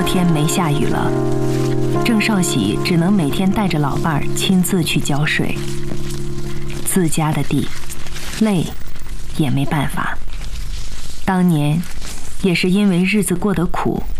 天没下雨了，郑少喜只能每天带着老伴儿亲自去浇水。自家的地，累也没办法。当年也是因为日子过得苦，